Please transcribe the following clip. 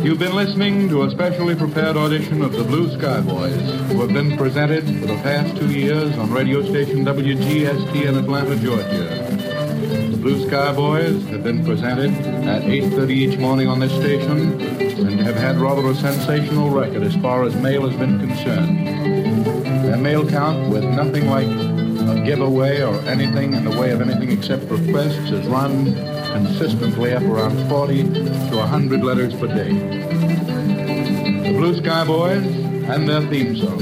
You've been listening to a specially prepared audition of the Blue Sky Boys, who have been presented for the past 2 years on radio station WGST in Atlanta, Georgia. The Blue Sky Boys have been presented at 8:30 each morning on this station and have had rather a sensational record as far as mail has been concerned. Their mail count, with nothing like a giveaway or anything in the way of anything except requests, has run consistently up around 40 to 100 letters per day. The Blue Sky Boys and their theme song.